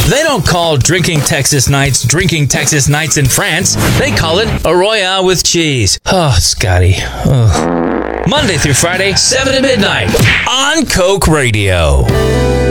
They don't call drinking Texas nights in France. They call it a Royale with cheese. Oh, Scotty. Oh. Monday through Friday, 7 to midnight on Coke Radio.